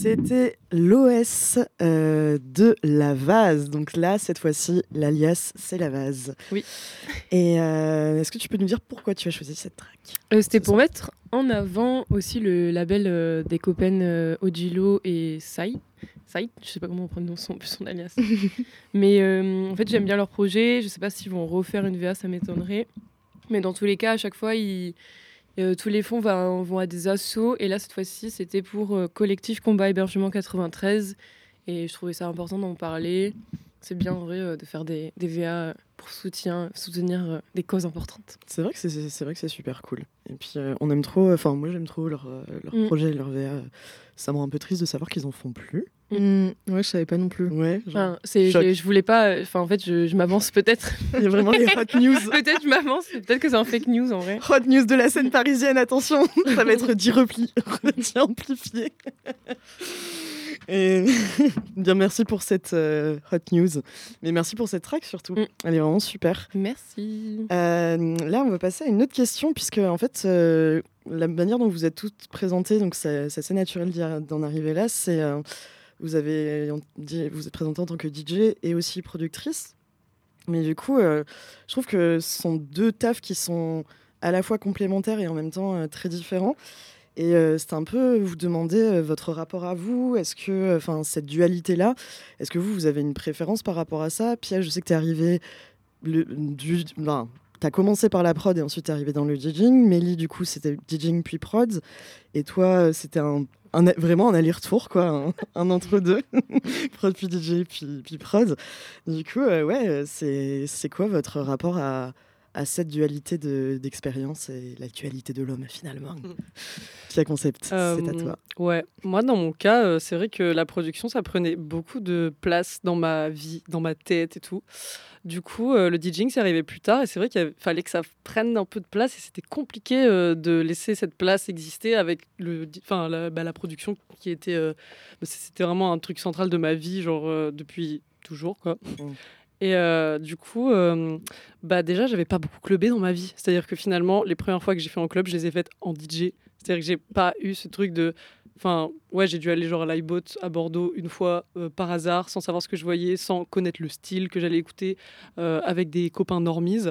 C'était l'OS de la vase. Donc là, cette fois-ci, l'alias, c'est la vase. Oui. Et est-ce que tu peux nous dire pourquoi tu as choisi cette track ? C'était pour mettre en avant aussi le label des copains Odilo et Sai. Sai, je sais pas comment on prononce son alias. Mais en fait, j'aime bien leur projet. Je sais pas s'ils vont refaire une VA, ça m'étonnerait. Mais dans tous les cas, à chaque fois, tous les fonds vont à des assos. Et là, cette fois-ci, c'était pour Collectif Combat Hébergement 93. Et je trouvais ça important d'en parler. C'est bien, en vrai, de faire des VA pour soutenir des causes importantes. C'est vrai que c'est super cool. Et puis, on aime trop... Enfin, moi, j'aime trop leur projet, leur VA. Ça me rend un peu triste de savoir qu'ils en font plus. Ouais, je savais pas non plus. Ouais, enfin, je voulais pas... Enfin, en fait, je m'avance peut-être. Il y a vraiment les hot news. Peut-être je m'avance. Peut-être que c'est un fake news, en vrai. Hot news de la scène parisienne, attention. Ça va être amplifié. Et bien, merci pour cette hot news. Mais merci pour cette track surtout. Elle est vraiment super. Merci. Là, on va passer à une autre question, puisque en fait, la manière dont vous êtes toutes présentées, donc c'est assez naturel d'en arriver là, c'est vous êtes présentée en tant que DJ et aussi productrice. Mais du coup, je trouve que ce sont deux tafs qui sont à la fois complémentaires et en même temps très différents. Et c'est un peu vous demander votre rapport à vous. Est-ce que, cette dualité-là, est-ce que vous avez une préférence par rapport à ça ? Pierre, je sais que tu es arrivé t'as commencé par la prod et ensuite t'es arrivé dans le DJing. Mélie, du coup, c'était DJing puis prod. Et toi, c'était vraiment un aller-retour, quoi, un entre-deux. Prod puis DJ puis prod. Du coup, c'est quoi votre rapport à cette dualité d'expérience et la dualité de l'homme, finalement. Pia Concept, c'est à toi. Ouais, moi, dans mon cas, c'est vrai que la production, ça prenait beaucoup de place dans ma vie, dans ma tête et tout. Du coup, le DJing, c'est arrivé plus tard et c'est vrai qu'il fallait que ça prenne un peu de place et c'était compliqué de laisser cette place exister avec la production qui était... c'était vraiment un truc central de ma vie, genre depuis toujours, quoi. Et du coup, déjà, j'avais pas beaucoup clubé dans ma vie. C'est-à-dire que finalement, les premières fois que j'ai fait en club, je les ai faites en DJ. C'est-à-dire que j'ai pas eu ce truc de... j'ai dû aller genre à l'Iboat à Bordeaux une fois par hasard, sans savoir ce que je voyais, sans connaître le style que j'allais écouter, avec des copains normies.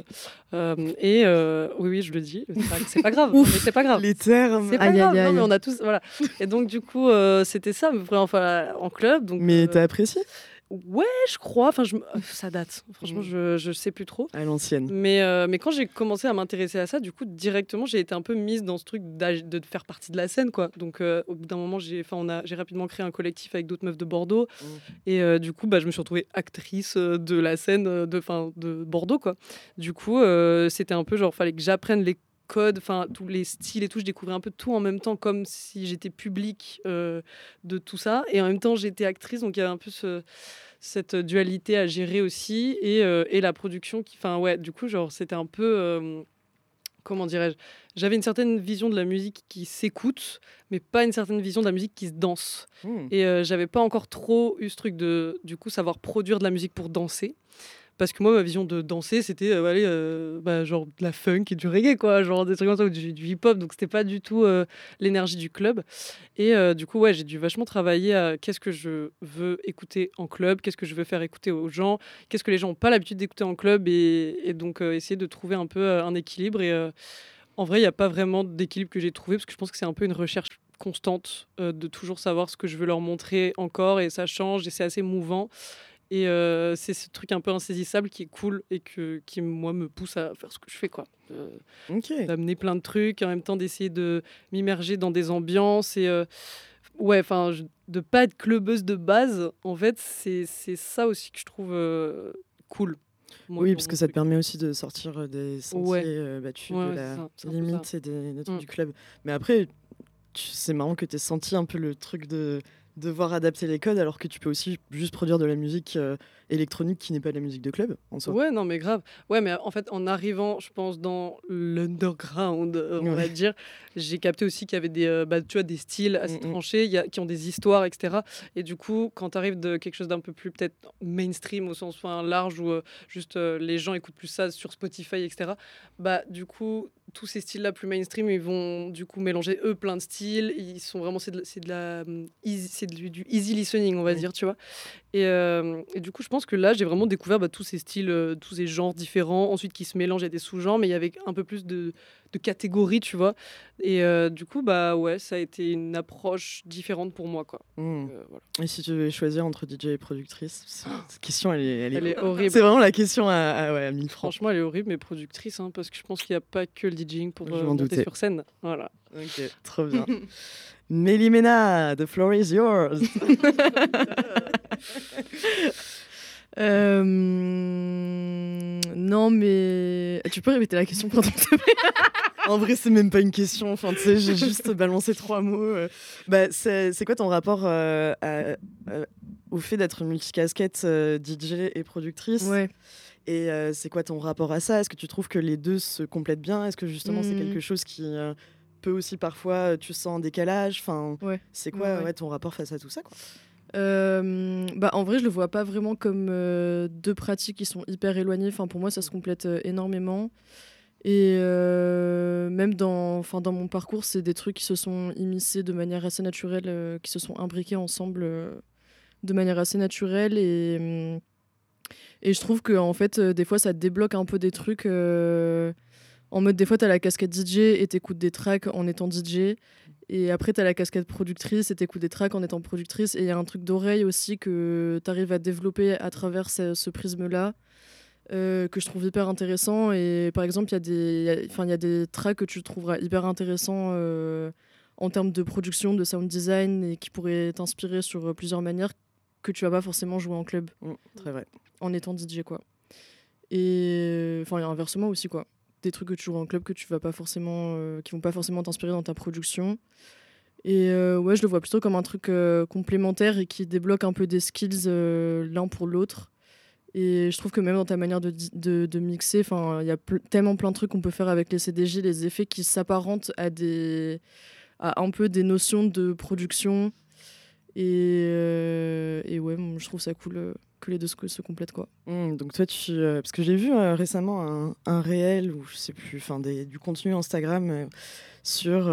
Oui, je le dis, c'est pas grave. Mais c'est pas grave. Les termes. C'est pas grave. Non, mais on a tous... Voilà. Et donc, du coup, c'était ça, en club. Donc, mais t'as apprécié ? Ouais, je crois. Ça date. Franchement, je sais plus trop. À l'ancienne. Mais quand j'ai commencé à m'intéresser à ça, du coup, directement, j'ai été un peu mise dans ce truc de faire partie de la scène, quoi. Donc, au bout d'un moment, j'ai rapidement créé un collectif avec d'autres meufs de Bordeaux. Et du coup, je me suis retrouvée actrice de la scène de Bordeaux, quoi. Du coup, c'était un peu genre, fallait que j'apprenne les codes, tous les styles et tout, je découvrais un peu tout en même temps, comme si j'étais public de tout ça, et en même temps j'étais actrice, donc il y avait un peu cette dualité à gérer aussi, et la production qui, du coup, genre c'était un peu, comment dirais-je, j'avais une certaine vision de la musique qui s'écoute, mais pas une certaine vision de la musique qui se danse. Et j'avais pas encore trop eu ce truc de, du coup, savoir produire de la musique pour danser. Parce que moi, ma vision de danser, c'était genre de la funk et du reggae, quoi, genre des trucs comme ça, ou du hip-hop. Donc, c'était pas du tout l'énergie du club. Et du coup, j'ai dû vachement travailler à qu'est-ce que je veux écouter en club, qu'est-ce que je veux faire écouter aux gens, qu'est-ce que les gens n'ont pas l'habitude d'écouter en club, et donc essayer de trouver un peu un équilibre. Et en vrai, il n'y a pas vraiment d'équilibre que j'ai trouvé, parce que je pense que c'est un peu une recherche constante de toujours savoir ce que je veux leur montrer encore, et ça change, et c'est assez mouvant. Et c'est ce truc un peu insaisissable qui est cool et qui, moi, me pousse à faire ce que je fais, quoi. D'amener plein de trucs, en même temps d'essayer de m'immerger dans des ambiances. Et de pas être clubeuse de base, en fait, c'est ça aussi que je trouve cool. Oui, parce que ça te permet aussi de sortir des sentiers battus de la limite et des trucs du club. Mais après, c'est marrant que tu aies senti un peu le truc de devoir adapter les codes, alors que tu peux aussi juste produire de la musique électronique qui n'est pas de la musique de club en soi. Ouais, non, mais grave. Ouais, mais en fait, en arrivant, je pense, dans l'underground, on va dire, j'ai capté aussi qu'il y avait des styles assez tranchés, qui ont des histoires, etc. Et du coup, quand tu arrives de quelque chose d'un peu plus peut-être mainstream au sens large, où juste les gens écoutent plus ça sur Spotify, etc. Du coup, tous ces styles-là plus mainstream, ils vont du coup mélanger plein de styles. Ils sont vraiment c'est du easy listening, on va dire, tu vois. Et du coup, je pense que là, j'ai vraiment découvert tous ces styles, tous ces genres différents, ensuite qui se mélangent à des sous-genres, mais il y avait un peu plus de catégories, tu vois. Et du coup, ouais, ça a été une approche différente pour moi, quoi. Voilà. Et si tu devais choisir entre DJ et productrice, cette question, elle est horrible. C'est vraiment la question à 1000 francs. Franchement, elle est horrible, mais productrice, hein, parce que je pense qu'il n'y a pas que le DJing pour Je m'en monter doutais. sur scène. Voilà. Ok, trop bien. Mélimena, the floor is yours. Non, mais tu peux répéter la question, pardon. En vrai, c'est même pas une question. Enfin, tu sais, j'ai juste balancé 3 mots. C'est quoi ton rapport au fait d'être multicasquette, DJ et productrice? Ouais. Et c'est quoi ton rapport à ça? Est-ce que tu trouves que les deux se complètent bien? Est-ce que justement c'est quelque chose qui peut aussi parfois tu sens un décalage? Enfin, c'est quoi ton rapport face à tout ça, quoi? En vrai, je le vois pas vraiment comme deux pratiques qui sont hyper éloignées. Enfin, pour moi, ça se complète énormément. Et même dans mon parcours, c'est des trucs qui se sont immiscés de manière assez naturelle, qui se sont imbriqués ensemble de manière assez naturelle. Et je trouve que en fait, des fois, ça débloque un peu des trucs. En mode, des fois, t'as la casquette DJ et t'écoutes des tracks en étant DJ. Et après, t'as la casquette productrice et t'écoutes des tracks en étant productrice. Et il y a un truc d'oreille aussi que t'arrives à développer à travers ce prisme-là, que je trouve hyper intéressant. Et par exemple, il y a des tracks que tu trouveras hyper intéressants en termes de production, de sound design, et qui pourraient t'inspirer sur plusieurs manières que tu vas pas forcément jouer en club. Très vrai. En étant DJ, quoi. Et inversement aussi, quoi. Des trucs que tu joues en club que tu vas pas forcément, qui vont pas forcément t'inspirer dans ta production. Et je le vois plutôt comme un truc complémentaire et qui débloque un peu des skills l'un pour l'autre. Et je trouve que même dans ta manière de mixer, il y a tellement plein de trucs qu'on peut faire avec les CDJ, les effets qui s'apparentent à un peu des notions de production. Et ouais, je trouve ça cool que les deux se complètent, quoi. Donc toi, parce que j'ai vu récemment un réel, ou je sais plus, du contenu Instagram sur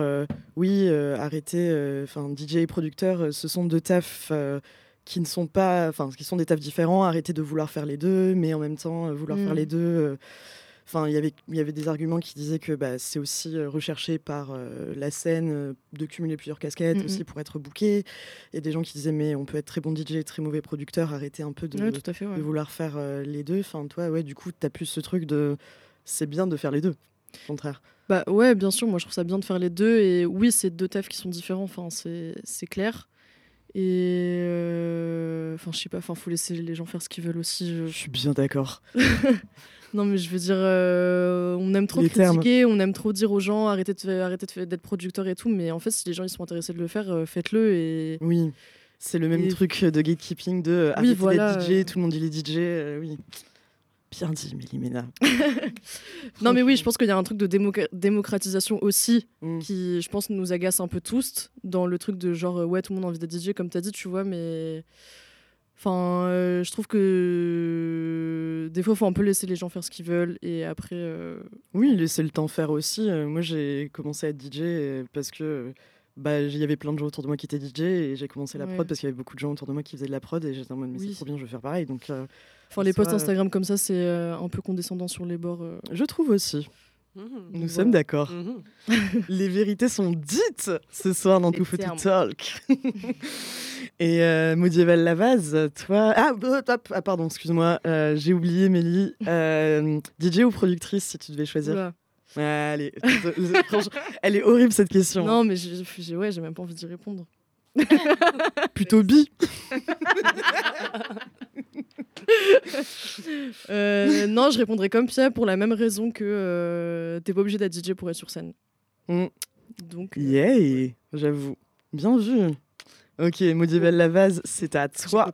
arrêter, DJ et producteur, ce sont deux tafs qui ne sont pas, qui sont des tafs différents, arrêter de vouloir faire les deux, mais en même temps vouloir faire les deux. Il y avait des arguments qui disaient que c'est aussi recherché par la scène de cumuler plusieurs casquettes aussi pour être booké. Il y a des gens qui disaient mais on peut être très bon DJ et très mauvais producteur, arrêter un peu de de vouloir faire les deux. Toi, du coup, t'as plus ce truc de c'est bien de faire les deux, au contraire. Ouais, bien sûr, moi je trouve ça bien de faire les deux. Et oui, c'est deux tafs qui sont différents, c'est clair. Et je sais pas, faut laisser les gens faire ce qu'ils veulent aussi. Je suis bien d'accord. Non, mais je veux dire, on aime trop critiquer, on aime trop dire aux gens arrêtez d'être producteur et tout, mais en fait, si les gens ils sont intéressés de le faire, faites-le. Et oui, c'est le même truc de gatekeeping, de arrêter d'être DJ, tout le monde dit les DJ, oui. Bien dit, Mélimena. Non, mais oui, je pense qu'il y a un truc de démocratisation aussi qui, je pense, nous agace un peu tous dans le truc de genre, ouais, tout le monde a envie d'être DJ, comme t'as dit, tu vois, mais. Je trouve que des fois, il faut un peu laisser les gens faire ce qu'ils veulent et après. Oui, laisser le temps faire aussi. Moi, j'ai commencé à être DJ parce que il y avait plein de gens autour de moi qui étaient DJ et j'ai commencé la prod parce qu'il y avait beaucoup de gens autour de moi qui faisaient de la prod et j'étais en mode mais c'est trop bien, je veux faire pareil. Donc, les posts Instagram comme ça, c'est un peu condescendant sur les bords. Je trouve aussi. Nous sommes d'accord. Les vérités sont dites ce soir dans Too Foo to Talk. Et Maudieval Lavaz, toi... Ah, pardon, excuse-moi, j'ai oublié Mélie. DJ ou productrice, si tu devais choisir? Oula. Allez, franchement, elle est horrible cette question. Non, mais j'ai même pas envie d'y répondre. Plutôt bi. Non, je répondrais comme Pierre pour la même raison que t'es pas obligé d'être DJ pour être sur scène. Donc. Yeah, j'avoue. Bien vu. Ok, Maudieval Lavaz, c'est à toi.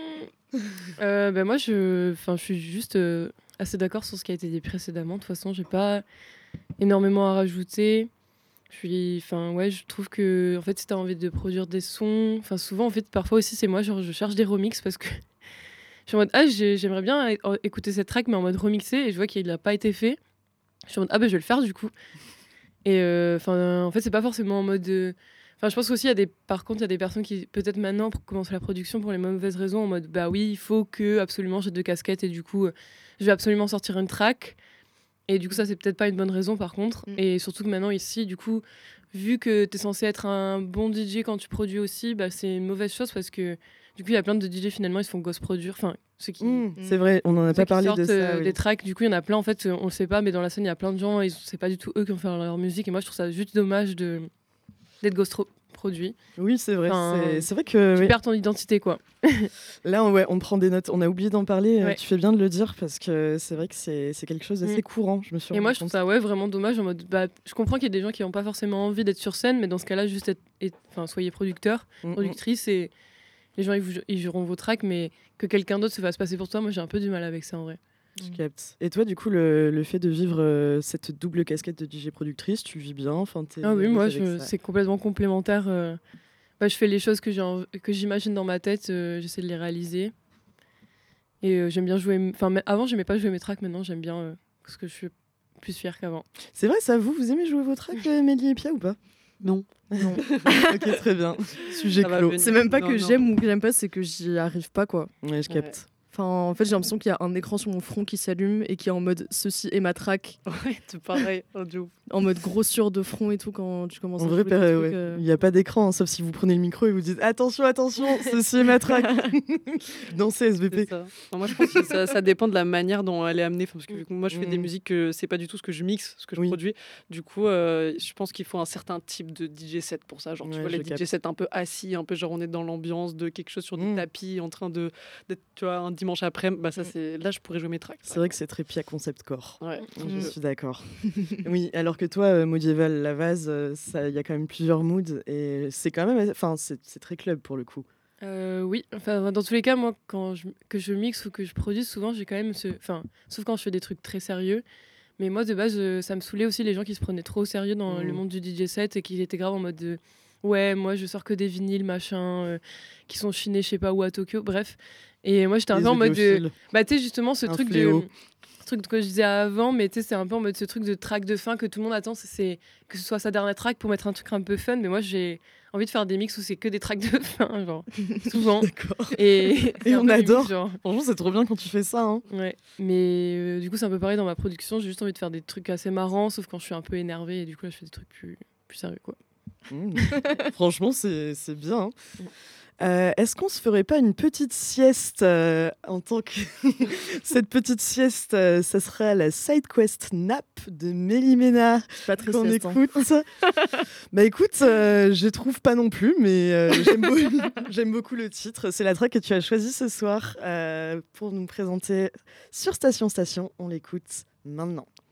Moi, je suis juste assez d'accord sur ce qui a été dit précédemment. De toute façon, j'ai pas énormément à rajouter. Je trouve que en fait, si t'as envie de produire des sons, souvent, en fait, parfois aussi, c'est moi, genre, je cherche des remixes parce que je suis en mode j'aimerais bien écouter cette track, mais en mode remixé, et je vois qu'il n'a pas été fait. Je suis en mode, ah ben je vais le faire du coup. Et en fait, c'est pas forcément en mode. Enfin, je pense aussi, par contre, il y a des personnes qui, peut-être maintenant, commencent la production pour les mauvaises raisons, en mode, bah oui, il faut que absolument j'ai 2 casquettes et du coup, je vais absolument sortir une track. Et du coup, ça, c'est peut-être pas une bonne raison, par contre. Et surtout que maintenant, ici, du coup, vu que t'es censé être un bon DJ quand tu produis aussi, bah c'est une mauvaise chose parce que du coup, il y a plein de DJ finalement, ils se font ghost produire. Enfin, ceux qui. C'est vrai, on en a ceux pas qui parlé sortent, de ça. des tracks, du coup, il y en a plein, en fait, on le sait pas, mais dans la scène, il y a plein de gens, c'est pas du tout eux qui ont fait leur musique. Et moi, je trouve ça juste dommage d'être ghost produit. Oui, c'est vrai. Enfin, c'est vrai que Tu oui. perds ton identité, quoi. Là, on prend des notes. On a oublié d'en parler. Ouais. Tu fais bien de le dire parce que c'est vrai que c'est quelque chose d'assez courant. Je me suis Et moi, rendu je trouve compte. ça vraiment dommage. En mode, je comprends qu'il y a des gens qui n'ont pas forcément envie d'être sur scène, mais dans ce cas-là, juste soyez producteur, productrice, et les gens ils joueront vos tracks, mais que quelqu'un d'autre se fasse passer pour toi, moi j'ai un peu du mal avec ça en vrai. Je capte. Et toi, du coup, le fait de vivre cette double casquette de DJ productrice, tu vis bien? Ah oui, moi c'est complètement complémentaire. Je fais les choses que j'imagine dans ma tête, j'essaie de les réaliser. Et j'aime bien jouer. Enfin, avant, j'aimais pas jouer mes tracks, maintenant j'aime bien parce que je suis plus fière qu'avant. C'est vrai, ça, vous aimez jouer vos tracks, Mélie et Pia, ou pas? Non. Ok, très bien. Sujet clos. C'est même pas Non, que non. j'aime ou que j'aime pas, c'est que j'y arrive pas, quoi. Ouais, je capte. Enfin, en fait, j'ai l'impression qu'il y a un écran sur mon front qui s'allume et qui est en mode ceci est ma track, Ouais, c'est pareil. Oh, de ouf. en mode grossure de front et tout quand tu commences En à vrai, jouer des trucs, ouais. Il n'y a pas d'écran, hein, sauf si vous prenez le micro et vous dites attention, attention, ceci est ma track. Dansez, SVP. C'est ça. Non, moi, je pense que ça dépend de la manière dont elle est amenée. Enfin, parce que vu que moi, je fais des musiques, c'est pas du tout ce que je mixe, ce que je produis. Du coup, je pense qu'il faut un certain type de DJ set pour ça. Genre, tu vois, les DJ sets un peu assis, un peu genre on est dans l'ambiance de quelque chose sur des tapis, en train d'être, tu vois, un dimanche après. Bah, ça, là, je pourrais jouer mes tracks. C'est vrai que c'est très Pia concept core. Ouais. Je suis d'accord. Oui, alors que toi, Modieval, la vase, il y a quand même plusieurs moods et c'est quand même, enfin, c'est très club pour le coup. Oui, enfin, dans tous les cas, moi, que je mixe ou que je produis, souvent, j'ai quand même sauf quand je fais des trucs très sérieux. Mais moi, de base, ça me saoulait aussi les gens qui se prenaient trop au sérieux dans le monde du DJ set et qui étaient grave en mode de ouais, moi, je sors que des vinyles, machin, qui sont chinés, je sais pas où, à Tokyo, bref. Et moi, j'étais un peu en mode de. Bah, tu sais, justement, ce truc que je disais avant, mais tu sais, c'est un peu en mode ce truc de track de fin que tout le monde attend, c'est que ce soit sa dernière track pour mettre un truc un peu fun. Mais moi, j'ai envie de faire des mix où c'est que des tracks de fin, genre, souvent. D'accord. Et on adore. mix, genre. Franchement, c'est trop bien quand tu fais ça. Hein. Ouais, mais du coup, c'est un peu pareil dans ma production. J'ai juste envie de faire des trucs assez marrants, sauf quand je suis un peu énervée. Et du coup, là, je fais des trucs plus sérieux, quoi. Franchement, c'est bien. Hein. Est-ce qu'on se ferait pas une petite sieste en tant que cette petite sieste, ça sera la side quest nap de Mélimena qu'on écoute. Bah écoute, je trouve pas non plus, mais j'aime beaucoup le titre. C'est la track que tu as choisie ce soir pour nous présenter sur Station. On l'écoute maintenant.